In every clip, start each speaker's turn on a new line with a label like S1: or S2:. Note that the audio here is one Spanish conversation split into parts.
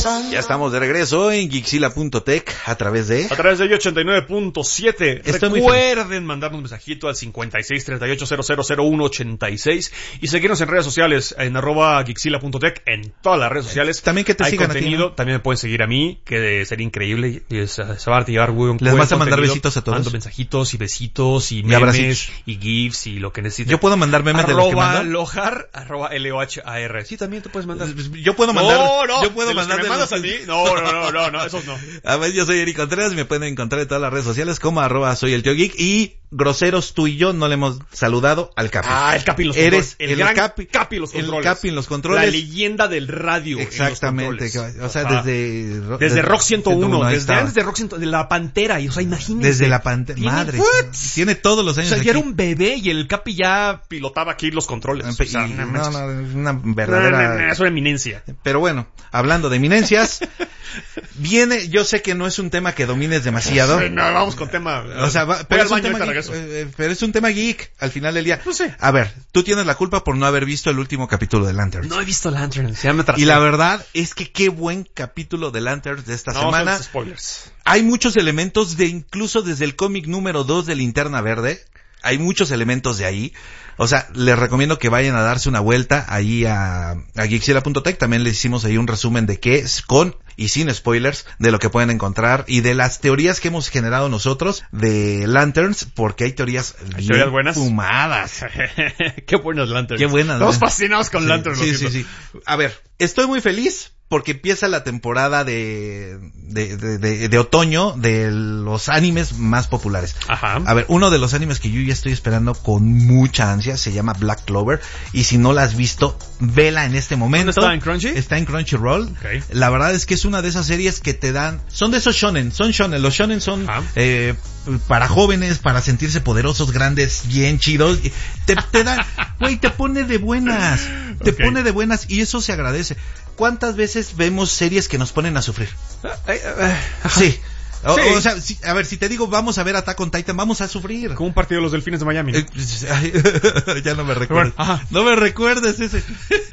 S1: Ya estamos de regreso en Geekzilla.tech a través de
S2: 89.7. Recuerden mandarnos un mensajito al 5638000186 y seguirnos en redes sociales en @Geekzilla.tech en todas las redes sociales.
S1: También que te
S2: hay
S1: sigan
S2: contenido,
S1: a ti, ¿no?
S2: También me pueden seguir a mí, que sería increíble. Se va a llevar muy
S1: Les vas a mandar besitos a todos.
S2: Mando mensajitos y besitos y
S1: abracitos.
S2: memes y gifs y lo que necesiten.
S1: Yo puedo mandar memes de los que mando.
S2: @Lohar, @LOHAR. Sí, también tú puedes mandar.
S1: Yo puedo mandar.
S2: No,
S1: yo puedo
S2: de los
S1: mandar
S2: que me mandas a mí. No, esos no.
S1: A ver, yo soy Eric Contreras y me pueden encontrar en todas las redes sociales como @soy el tío geek. Y groseros, tú y yo no le hemos saludado al Capi.
S2: El Capi en los controles.
S1: Eres el gran
S2: Capi en los controles.
S1: El Capi en los controles.
S2: La leyenda del radio.
S1: Exactamente. O sea,
S2: desde Rock 101. Desde antes de Rock 101. De la Pantera. O sea, imagínense.
S1: Desde la Pantera. Madre. Tiene todos los años.
S2: O sea, ya
S1: aquí.
S2: era un bebé y el Capi ya pilotaba aquí los controles. O sea,
S1: una verdadera.
S2: Es una eminencia.
S1: Pero bueno, hablando de eminencias, viene, yo sé que no es un tema que domines demasiado.
S2: No, vamos con tema.
S1: O sea, pero es un tema geek al final del día.
S2: No sé.
S1: A ver, tú tienes la culpa por no haber visto el último capítulo de Lanterns.
S2: No he visto Lanterns, ya me atrasé.
S1: Y la verdad es que qué buen capítulo de Lanterns de esta semana.
S2: Son spoilers.
S1: Hay muchos elementos incluso desde el cómic número 2 de Linterna Verde. Hay muchos elementos de ahí. O sea, les recomiendo que vayan a darse una vuelta ahí a Geekzilla.tech. También les hicimos ahí un resumen de qué es, con y sin spoilers, de lo que pueden encontrar y de las teorías que hemos generado nosotros de Lanterns, porque hay teorías bien
S2: buenas
S1: fumadas.
S2: Qué buenas Lanterns.
S1: Qué buenas.
S2: Estamos fascinados con Lanterns.
S1: Sí. A ver, estoy muy feliz porque empieza la temporada de otoño de los animes más populares.
S2: Ajá.
S1: A ver, uno de los animes que yo ya estoy esperando con mucha ansia se llama Black Clover, y si no la has visto, vela en este momento.
S2: ¿Dónde está? ¿En Crunchy?
S1: Está en Crunchyroll.
S2: Okay.
S1: La verdad es que es una de esas series que te dan, son de esos shonen, los shonen son para jóvenes, para sentirse poderosos, grandes, bien chidos. Te dan, güey, te pone de buenas, pone de buenas, y eso se agradece. ¿Cuántas veces vemos series que nos ponen a sufrir? Sí. O sea, a ver, si te digo vamos a ver Attack on Titan, vamos a sufrir.
S2: Como un partido de los Delfines de Miami.
S1: Ya no me recuerdes. No me recuerdes ese.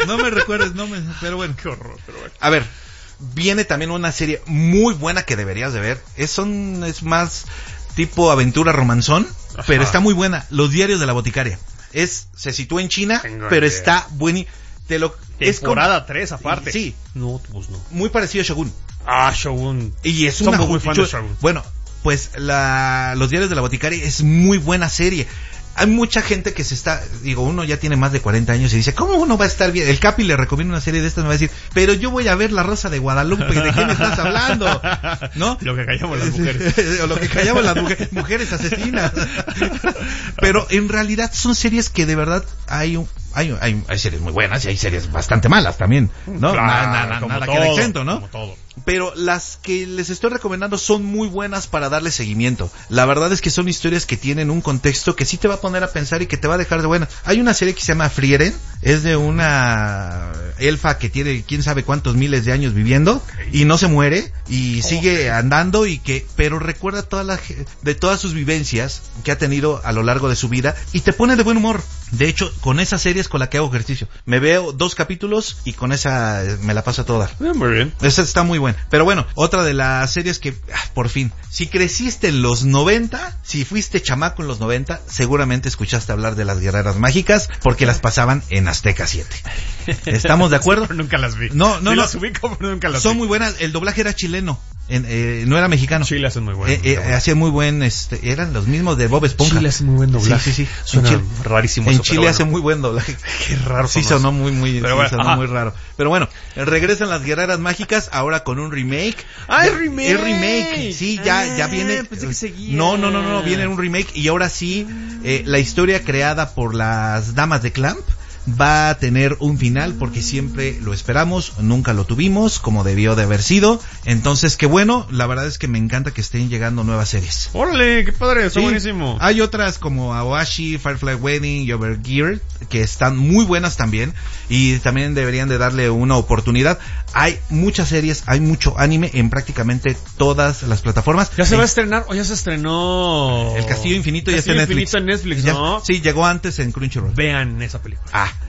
S1: Pero bueno.
S2: Qué horror, pero bueno.
S1: A ver, viene también una serie muy buena que deberías de ver. Es más tipo aventura romanzón, pero está muy buena. Los diarios de la boticaria. Se sitúa en China, pero está buenísimo.
S2: Temporada 3 aparte.
S1: Sí.
S2: No, pues no.
S1: Muy parecido a Shogun.
S2: Shogun.
S1: Y es
S2: Somos muy fans de Shogun.
S1: Bueno, pues los diarios de la boticaria es muy buena serie. Hay mucha gente que uno ya tiene más de 40 años y dice, ¿cómo uno va a estar bien? El Capi le recomienda una serie de estas, me va a decir, pero yo voy a ver La Rosa de Guadalupe, ¿de qué me estás hablando? ¿No?
S2: Lo que callamos las mujeres.
S1: O lo que callamos las mujeres asesinas. Pero en realidad son series que de verdad hay series muy buenas y hay series bastante malas también, ¿no?
S2: Claro,
S1: nada queda exento, ¿no?
S2: Como todo.
S1: Pero las que les estoy recomendando son muy buenas para darle seguimiento. La verdad es que son historias que tienen un contexto que sí te va a poner a pensar y que te va a dejar de buena. Hay una serie que se llama Frieren, es de una elfa que tiene quién sabe cuántos miles de años viviendo y no se muere y sigue andando, pero recuerda de todas sus vivencias que ha tenido a lo largo de su vida y te pone de buen humor. De hecho, con esa serie es con la que hago ejercicio. Me veo 2 capítulos y con esa me la paso a toda.
S2: Muy bien.
S1: Esa está muy buena. Pero bueno, otra de las series que, por fin, si creciste en los 90, si fuiste chamaco en los 90, seguramente escuchaste hablar de las Guerreras Mágicas, porque las pasaban en Azteca 7. ¿Estamos de acuerdo?
S2: Sí, pero nunca las vi.
S1: No.
S2: Las ubico, pero nunca las vi.
S1: Son muy buenas. El doblaje era chileno. No era mexicano.
S2: Chile hacen muy buen
S1: hacían muy buen, eran los mismos de Bob Esponja.
S2: Chile hace muy buen doblaje.
S1: Sí.
S2: Suena rarísimo.
S1: En Chile hace muy buen doblaje.
S2: Qué raro.
S1: Sí, sonó muy
S2: sonó
S1: muy raro. Pero bueno, regresan las Guerreras Mágicas ahora con un remake.
S2: ¡Ah, es remake!
S1: Es remake. Sí, ya viene.
S2: Pensé que seguía.
S1: No, viene un remake y ahora sí, la historia creada por las Damas de Clamp va a tener un final, porque siempre lo esperamos, nunca lo tuvimos como debió de haber sido. Entonces, qué bueno, la verdad es que me encanta que estén llegando nuevas series.
S2: ¡Órale! ¡Qué padre! Está buenísimo.
S1: Hay otras como Awashi, Firefly Wedding y Overgeared que están muy buenas también y también deberían de darle una oportunidad. Hay muchas series, hay mucho anime en prácticamente todas las plataformas.
S2: ¿Ya se va a estrenar o ya se estrenó?
S1: El Castillo Infinito ya está en Netflix.
S2: Castillo Infinito en Netflix, ¿no?
S1: Sí, llegó antes en Crunchyroll.
S2: Vean esa película.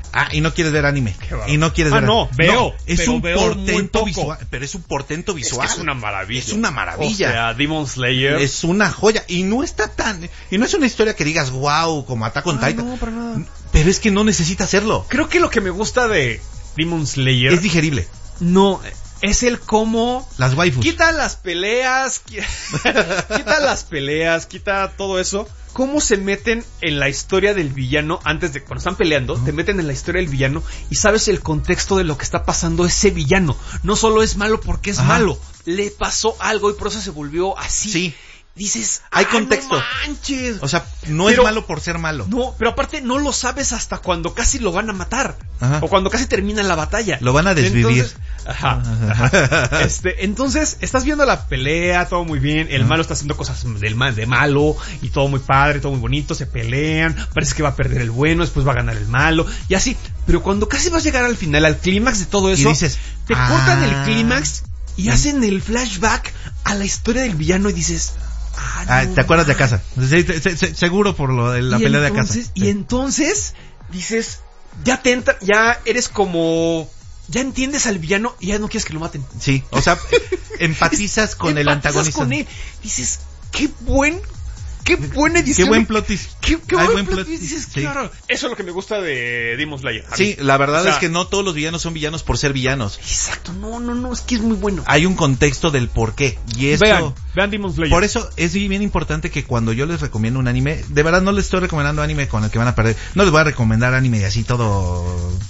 S1: y no quieres ver anime.
S2: bárbaro.
S1: Y no quieres ver
S2: no, veo.
S1: es
S2: pero
S1: un
S2: veo
S1: portento
S2: muy poco.
S1: visual. Pero es un portento visual.
S2: Es una maravilla.
S1: Es una maravilla.
S2: O sea, Demon Slayer.
S1: Es una joya. Y no está tan... Y no es una historia que digas, wow, como Attack on Titan.
S2: No, para nada.
S1: Pero es que no necesita hacerlo.
S2: Creo que lo que me gusta de Demon Slayer...
S1: Es digerible.
S2: No, es el cómo...
S1: Las waifus.
S2: Quita las peleas, quita las peleas, quita todo eso. Cómo se meten en la historia del villano antes de... Cuando están peleando, te meten en la historia del villano y sabes el contexto de lo que está pasando ese villano. No solo es malo porque es malo. Le pasó algo y por eso se volvió así.
S1: Sí.
S2: Dices,
S1: hay contexto.
S2: No manches.
S1: O sea, no es malo por ser malo.
S2: No, pero aparte no lo sabes hasta cuando casi lo van a matar.
S1: Ajá.
S2: O cuando casi termina la batalla.
S1: Lo van a desvivir.
S2: Entonces, ajá. Entonces, estás viendo la pelea, todo muy bien. El malo está haciendo cosas de malo. Y todo muy padre, todo muy bonito. Se pelean. Parece que va a perder el bueno, después va a ganar el malo. Y así. Pero cuando casi vas a llegar al final, al clímax de todo eso,
S1: y dices,
S2: te cortan el clímax y hacen el flashback a la historia del villano y dices... no,
S1: ¿te acuerdas de Akasa? Seguro por lo de la pelea de Akasa.
S2: Y entonces dices, ya eres como, ya entiendes al villano y ya no quieres que lo maten.
S1: Sí, o sea, empatizas con el antagonista.
S2: Con él. Dices, qué buena edición.
S1: Qué buen plot twist.
S2: Qué buen plot
S1: twist.
S2: Dices,
S1: Sí.
S2: claro. Eso es lo que me gusta de Demon Slayer.
S1: Sí, la verdad es que no todos los villanos son villanos por ser villanos.
S2: Exacto, no, es que es muy bueno.
S1: Hay un contexto del por qué. Y eso...
S2: Vean Demon Slayer.
S1: Por eso es bien importante que cuando yo les recomiendo un anime, de verdad no les estoy recomendando anime con el que van a perder. No les voy a recomendar anime así todo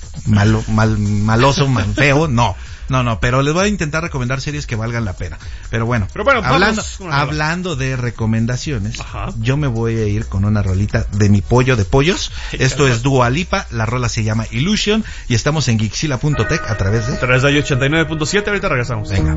S1: maloso, feo, no, pero les voy a intentar recomendar series que valgan la pena. Pero bueno, hablando de recomendaciones, yo me voy a ir con una rolita de mi pollo de pollos. Esto es Dua Lipa, la rola se llama Illusion y estamos en Geekzilla.tech a través de
S2: 89.7, ahorita regresamos.
S1: Venga.